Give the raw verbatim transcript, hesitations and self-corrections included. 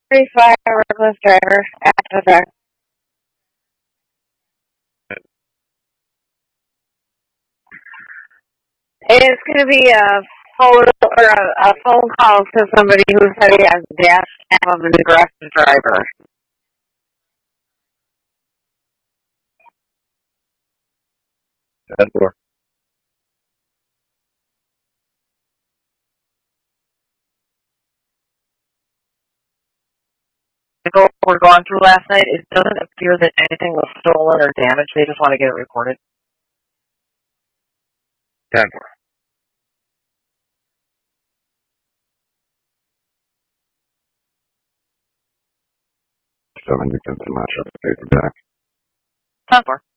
thirty-five, reckless driver, after the fact. It's going to be a photo or a, a phone call to somebody who said he has a dash cam of an aggressive driver. ten four. What we're going through last night, it doesn't appear that anything was stolen or damaged. They just want to get it reported. ten four. Seven, you can smash up the paperback. ten four.